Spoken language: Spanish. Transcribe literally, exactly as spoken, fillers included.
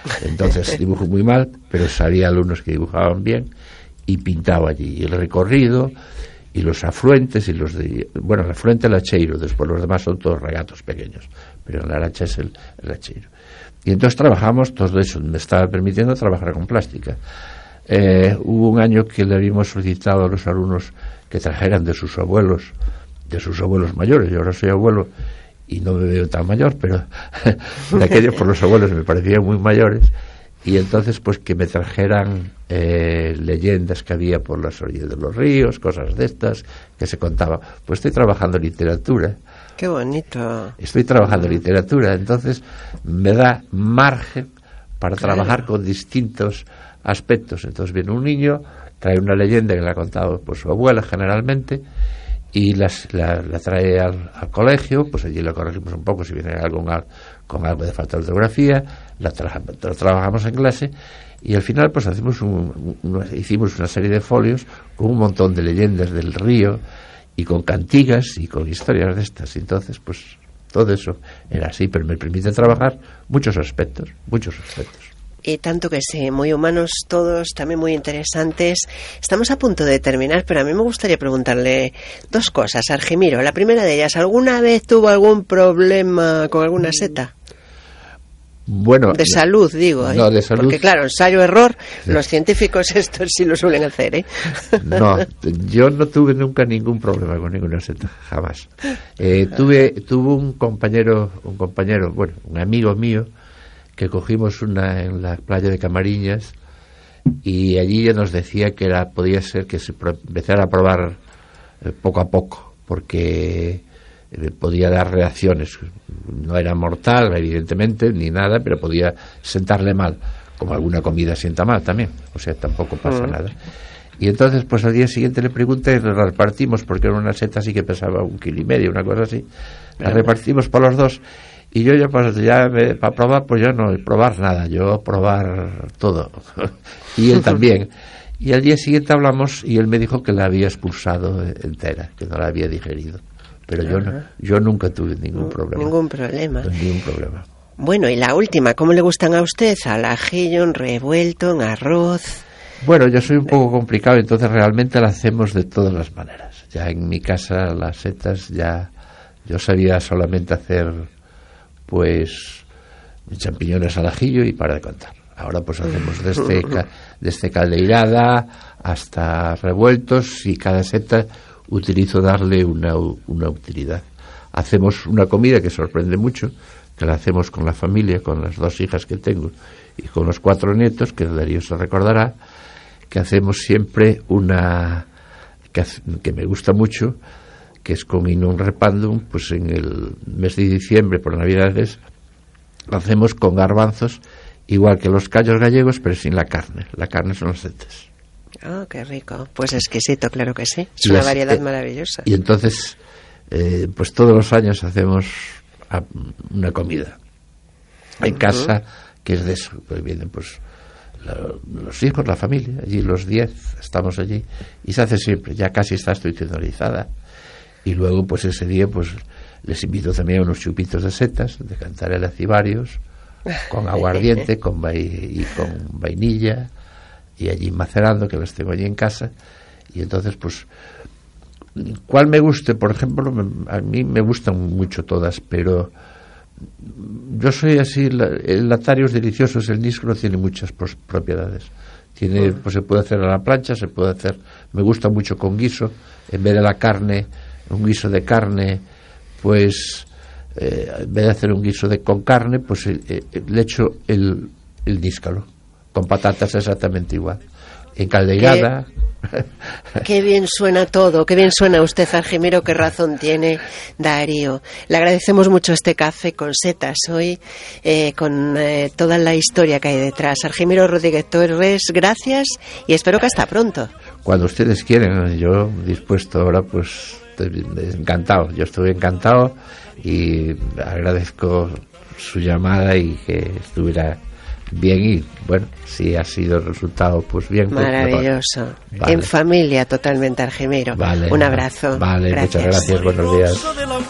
Entonces dibujo muy mal, pero salía alumnos que dibujaban bien y pintaba allí. Y el recorrido y los afluentes y los de... Bueno, el afluente el Acheiro, después los demás son todos regatos pequeños, pero el Aracha es el, el Acheiro. Y entonces trabajamos, todo eso me estaba permitiendo trabajar con plástica. Eh, hubo un año que le habíamos solicitado a los alumnos que trajeran de sus abuelos, de sus abuelos mayores. Yo ahora soy abuelo y no me veo tan mayor, pero de aquellos por los abuelos me parecían muy mayores. Y entonces pues que me trajeran eh, leyendas que había por las orillas de los ríos, cosas de estas que se contaban. Pues estoy trabajando literatura. Qué bonito. Estoy trabajando literatura, entonces me da margen para claro. trabajar con distintos aspectos. Entonces viene un niño, trae una leyenda que le ha contado pues su abuela generalmente, y las, la, la trae al, al colegio, pues allí lo corregimos un poco si viene algo con algo de falta de ortografía, la tra lo trabajamos en clase, y al final pues hacemos un, un, hicimos una serie de folios con un montón de leyendas del río y con cantigas y con historias de estas. Entonces pues todo eso era así, pero me permite trabajar muchos aspectos, muchos aspectos. Y tanto que sí, muy humanos todos, también muy interesantes. Estamos a punto de terminar, pero a mí me gustaría preguntarle dos cosas, Argimiro. La primera de ellas, ¿alguna vez tuvo algún problema con alguna seta? Bueno, de salud, digo. No, de salud. Porque claro, ensayo-error, sí. Los científicos estos sí lo suelen hacer, ¿eh? No, yo no tuve nunca ningún problema con ninguna seta, jamás. Eh, tuve, tuve un compañero, un compañero, bueno, un amigo mío, que cogimos una en la playa de Camariñas y allí ya nos decía que era podía ser que se empezara a probar eh, poco a poco, porque eh, podía dar reacciones. No era mortal, evidentemente, ni nada, pero podía sentarle mal, como alguna comida sienta mal también, o sea, tampoco pasa mm. nada. Y entonces, pues al día siguiente le pregunté, la repartimos, porque era una seta así que pesaba un kilo y medio, una cosa así, la repartimos por los dos. Y yo ya, pues, ya me, para probar, pues yo no probar nada, yo probar todo. Y él también. Y al día siguiente hablamos y él me dijo que la había expulsado entera, que no la había digerido. Pero yo no, yo nunca tuve ningún problema. Ningún problema. Ningún problema. Bueno, y la última, ¿cómo le gustan a usted? Al ajillo, en revuelto, en arroz. Bueno, yo soy un poco complicado, entonces realmente la hacemos de todas las maneras. Ya en mi casa las setas ya yo sabía solamente hacer pues champiñones al ajillo y para de contar. Ahora pues hacemos desde, ca, desde caldeirada hasta revueltos, y cada seta utilizo darle una, una utilidad. Hacemos una comida que sorprende mucho, que la hacemos con la familia, con las dos hijas que tengo y con los cuatro nietos, que Darío se recordará, que hacemos siempre una que, que me gusta mucho, que es con Inum Repandum, pues en el mes de diciembre, por Navidades, lo hacemos con garbanzos, igual que los callos gallegos, pero sin la carne. La carne son las setas. Ah, oh, qué rico. Pues exquisito, claro que sí. Es y una las, variedad eh, maravillosa. Y entonces, eh, pues todos los años hacemos una comida en uh-huh. casa, que es de eso. Pues vienen pues la, los hijos, la familia, allí los diez, estamos allí, y se hace siempre, ya casi está institucionalizada. Y luego, pues ese día, pues les invito también a unos chupitos de setas, de Cantarela Cibarios, con aguardiente, con va y con vainilla, y allí macerando, que las tengo allí en casa. Y entonces, pues, ¿cuál me guste? Por ejemplo, a mí me gustan mucho todas, pero yo soy así, el Latarios deliciosos, el níscolo tiene muchas propiedades. Tiene, pues se puede hacer a la plancha, se puede hacer, me gusta mucho con guiso, en vez de la carne, un guiso de carne, pues eh, en vez de hacer un guiso de con carne, pues eh, eh, le echo el, el níscalo, con patatas exactamente igual, en caldeirada. Qué, qué bien suena todo, qué bien suena usted, Argimiro, qué razón tiene Darío. Le agradecemos mucho este café con setas hoy, eh, con eh, toda la historia que hay detrás. Argimiro Rodríguez Torres, gracias y espero que hasta pronto. Cuando ustedes quieren, yo dispuesto ahora, pues estoy encantado, yo estoy encantado y agradezco su llamada y que estuviera bien, y bueno, si ha sido el resultado, pues bien. Maravilloso. Pues, vale. En familia totalmente, Argimiro. Vale, un abrazo. Vale, gracias. Muchas gracias, buenos días.